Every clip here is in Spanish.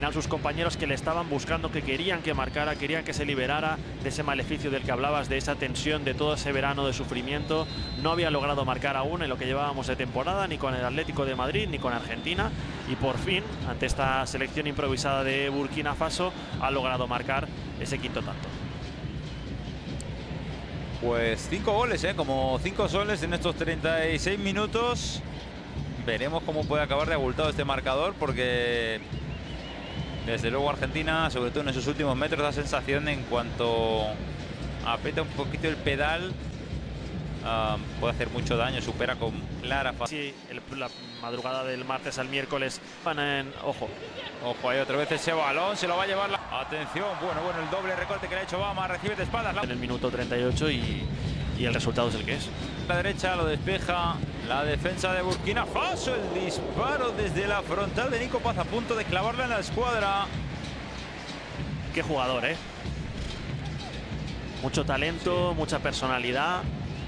A sus compañeros que le estaban buscando, que querían que marcara, querían que se liberara de ese maleficio del que hablabas, de esa tensión, de todo ese verano de sufrimiento. No había logrado marcar aún en lo que llevábamos de temporada, ni con el Atlético de Madrid, ni con Argentina. Y por fin, ante esta selección improvisada de Burkina Faso, ha logrado marcar ese quinto tanto. Pues 5 goles, como 5 soles en estos 36 minutos. Veremos cómo puede acabar de abultado este marcador, porque desde luego Argentina, sobre todo en esos últimos metros, da sensación en cuanto aprieta un poquito el pedal, puede hacer mucho daño, supera con clara facilidad. Sí, la madrugada del martes al miércoles van en... Ojo, ahí otra vez ese balón, se lo va a llevar Atención, bueno, el doble recorte que le ha hecho Obama, recibe de espaldas. En el minuto 38 y el resultado es el que es. La derecha lo despeja la defensa de Burkina Faso. El disparo desde la frontal de Nico Paz, a punto de clavarla en la escuadra. Qué jugador, mucho talento, sí. Mucha personalidad.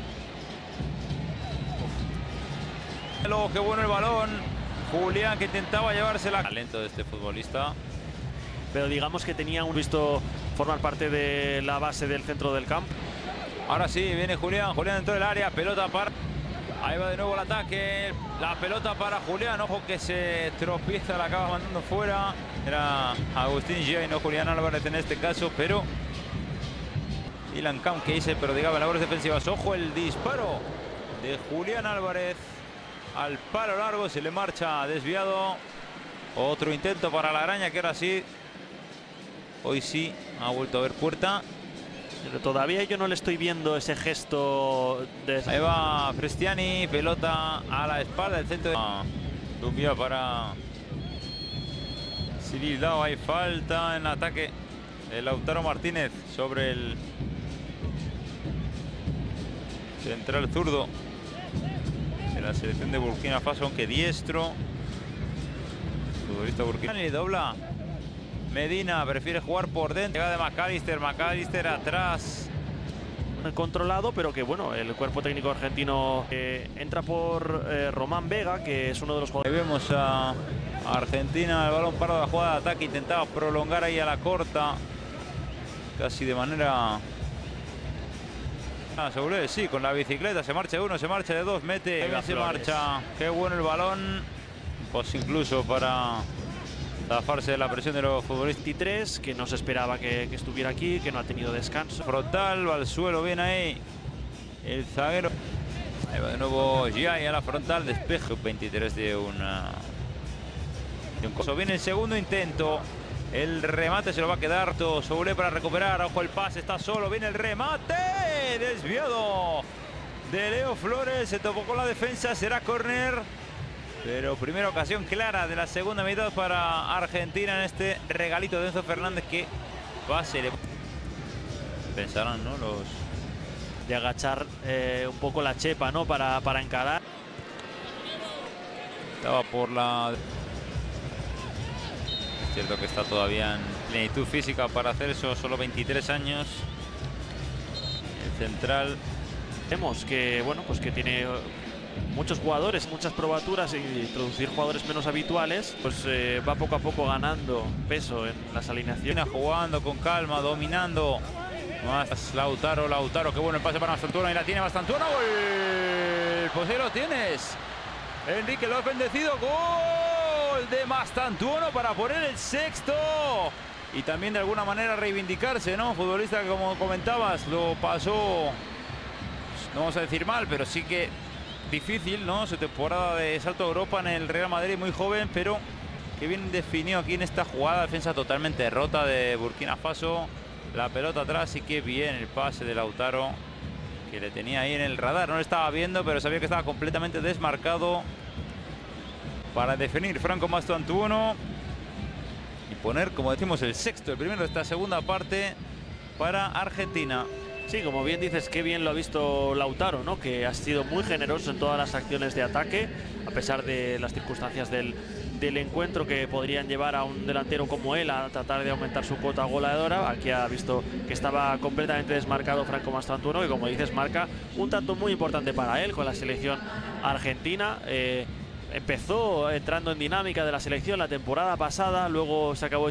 Qué bueno el balón. Julián, que intentaba llevársela. Talento de este futbolista. Pero digamos que tenía visto formar parte de la base del centro del campo. Ahora sí, viene Julián dentro del área, pelota para... Ahí va de nuevo el ataque, la pelota para Julián, ojo que se tropieza, la acaba mandando fuera. Era Agustín Gia y no Julián Álvarez en este caso, pero... Ilan Camp que hice, pero digamos labores defensivas. Ojo el disparo de Julián Álvarez al palo largo, se le marcha desviado. Otro intento para la araña, que ahora sí, hoy sí ha vuelto a ver puerta. Pero todavía yo no le estoy viendo ese gesto de... Ahí va Prestiani, pelota a la espalda del centro de... Dumbia para Cyril Dao. Hay falta en ataque de Lautaro Martínez sobre el central zurdo de la selección de Burkina Faso, aunque diestro. El futbolista burkina y dobla. Medina prefiere jugar por dentro. Llega de McAllister atrás. Controlado, pero que bueno, el cuerpo técnico argentino entra por Román Vega, que es uno de los jugadores. Ahí vemos a Argentina, el balón para la jugada de ataque, intentaba prolongar ahí a la corta, casi de manera... Seguro, sí, con la bicicleta, se marcha de uno, se marcha de dos, mete, se marcha. Qué bueno el balón, pues incluso para... zafarse de la presión de los futbolistas. 23, que no se esperaba que estuviera aquí, que no ha tenido descanso. Frontal, va al suelo, bien ahí el zaguero. Ahí va de nuevo Giai a la frontal, despeje 23 de un coso. Viene el segundo intento, el remate se lo va a quedar Soule para recuperar. Ojo el pase, está solo, viene el remate, desviado de Leo Flores, se topó con la defensa, será córner. Pero primera ocasión clara de la segunda mitad para Argentina en este regalito de Enzo Fernández, que pase. Pensarán, ¿no? Los de agachar un poco la chepa, ¿no? Para encarar. Estaba por la... Es cierto que está todavía en plenitud física para hacer eso, solo 23 años. El central. Vemos que, bueno, pues que tiene... muchos jugadores, muchas probaturas, y introducir jugadores menos habituales, pues va poco a poco ganando peso en las alineaciones. Jugando con calma, dominando. Más Lautaro, qué bueno el pase para Mastantuono, y la tiene Mastantuono. ¡Gol! Pues ahí lo tienes. Enrique, lo has bendecido. Gol de Mastantuono para poner el sexto. Y también de alguna manera reivindicarse, ¿no? Futbolista que, como comentabas, lo pasó, no vamos a decir mal, pero sí que difícil, ¿no? Su temporada de salto a Europa en el Real Madrid, muy joven, pero que bien definido aquí en esta jugada. Defensa totalmente rota de Burkina Faso. La pelota atrás, y qué bien el pase de Lautaro, que le tenía ahí en el radar. No lo estaba viendo, pero sabía que estaba completamente desmarcado para definir Franco Mastantuono y poner, como decimos, el sexto, el primero de esta segunda parte para Argentina. Sí, como bien dices, qué bien lo ha visto Lautaro, ¿no? Que ha sido muy generoso en todas las acciones de ataque, a pesar de las circunstancias del encuentro que podrían llevar a un delantero como él a tratar de aumentar su cuota goleadora. Aquí ha visto que estaba completamente desmarcado Franco Mastantuono, que, como dices, marca un tanto muy importante para él con la selección argentina. Empezó entrando en dinámica de la selección la temporada pasada, luego se acabó